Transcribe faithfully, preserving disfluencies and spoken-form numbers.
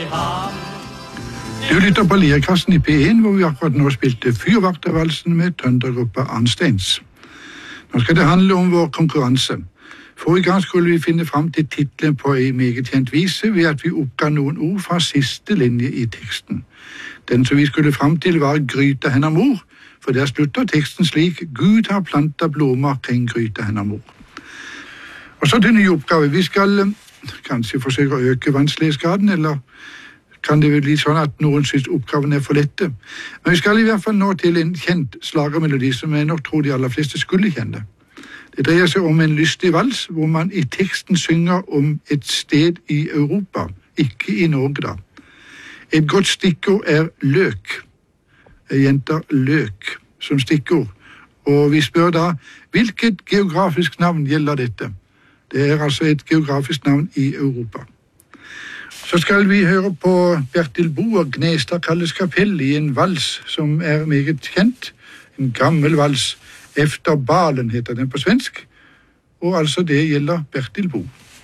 Du lytter på Lirekassen i P en, hvor vi akkurat nå spilte Fyrvaktervalsen med Tøndergruppa Arnsteins. Nå skal det handle om vår konkurranse. Forrige gang skulle vi finne frem til titlen på en meget kjent vise ved at vi oppga noen ord fra siste linje i teksten. Den som vi skulle frem til var Gryta hennar mor, for der slutter teksten slik: Gud har plantet blomster kring Gryta hennar mor. Og så til ny oppgave. Vi skal kanskje forsøke å øke vanskelighetsgraden, eller kan det bli sånn at noen synes oppgaven er for lette. Men vi skal i hvert fall nå til en kjent slagermelodi som jeg nok tror de aller fleste skulle kjenne. Det dreier seg om en lystig vals, hvor man i teksten synger om et sted i Europa, ikke i Norge da. Et godt stikkord er løk. Jeg gjentar løk som stikkord. Og vi spør da, hvilket geografisk navn gjelder dette? Det er altså et geografisk navn i Europa. Så skal vi høre på Bertil Boe og Gnestad kalles kapell i en vals som er meget kjent. En gammel vals. Efter balen heter den på svensk. Og altså det gjelder Bertil Boe.